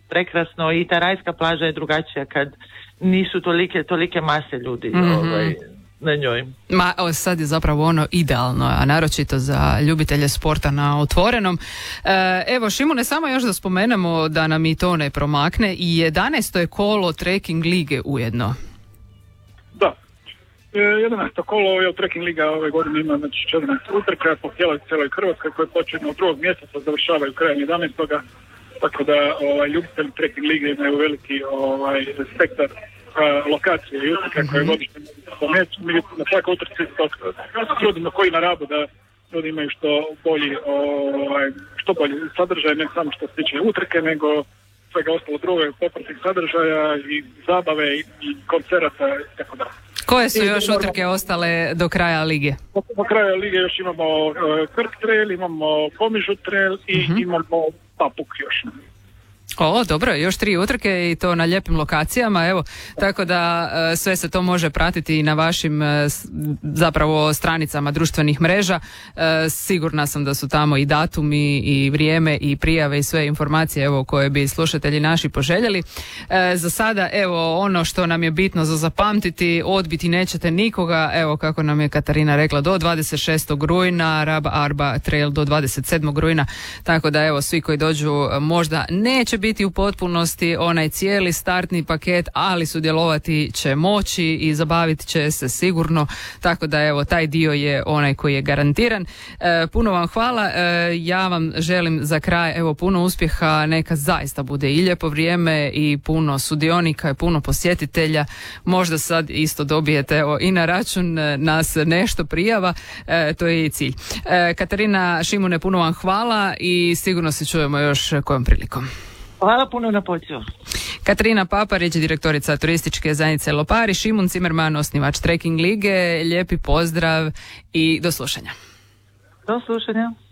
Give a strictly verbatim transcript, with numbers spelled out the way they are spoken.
prekrasno i ta rajska plaža je drugačija kad nisu tolike, tolike mase ljudi mm-hmm. ovaj, na njoj. Ma, o, sad je zapravo ono idealno, a naročito za ljubitelje sporta na otvorenom. E, evo, Šimune, samo još da spomenemo da nam i to ne promakne, i jedanaesto je kolo Trekking lige ujedno. Da. jedanaesto kolo je Trekking liga ove godine ima znači četrnaest utrka po cijeloj cijeloj Hrvatskoj koje počinju od drugog mjeseca, završavaju krajem jedanaestoga Tako da ovaj, ljubitelji Trekking lige imaju veliki ovaj, spektar uh, lokacije i utrka koje godišnje pomeću. Mi na svakoj utrci trudimo koji na Rabu da ljudi imaju što bolji, ovaj, što bolji sadržaj, ne samo što se tiče utrke, nego svega ostalo druge popratnih sadržaja i zabave i, i koncerata i tako da. Koje su još utrke ostale do kraja lige? Do kraja lige još imamo uh, Krk trail, imamo Komižu trail i uh-huh. imamo Papuk još. O, dobro, još tri utrke i to na lijepim lokacijama, evo, tako da e, sve se to može pratiti i na vašim e, zapravo stranicama društvenih mreža. E, sigurna sam da su tamo i datumi i vrijeme i prijave i sve informacije, evo, koje bi slušatelji naši poželjeli. E, za sada, evo, ono što nam je bitno za zapamtiti, odbiti nećete nikoga, evo, kako nam je Katarina rekla, do dvadeset šestog rujna, Rab Arba Trail do dvadeset sedmog rujna, tako da, evo, svi koji dođu možda neće biti u potpunosti onaj cijeli startni paket, ali sudjelovati će moći i zabavit će se sigurno, tako da evo taj dio je onaj koji je garantiran. E, puno vam hvala, e, ja vam želim za kraj evo puno uspjeha, neka zaista bude i lijepo vrijeme i puno sudionika i puno posjetitelja, možda sad isto dobijete evo i na račun nas nešto prijava, e, to je i cilj. E, Katarina, Šimune, puno vam hvala i sigurno se čujemo još kojom prilikom. Hvala puno na pozivu. Katarina Paparić, direktorica turističke zajednice Lopari, Šimun Cimerman, osnivač Trekking lige, lijepi pozdrav i do slušanja. Do slušanja.